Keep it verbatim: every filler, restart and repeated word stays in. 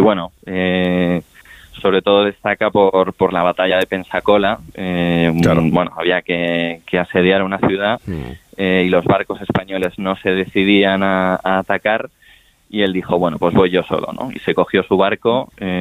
bueno, eh, sobre todo destaca por, por la batalla de Pensacola. Eh, Claro. Bueno, había que, que asediar una ciudad Mm. eh, y los barcos españoles no se decidían a, a atacar, y él dijo, bueno, pues voy yo solo, ¿no? Y se cogió su barco, eh,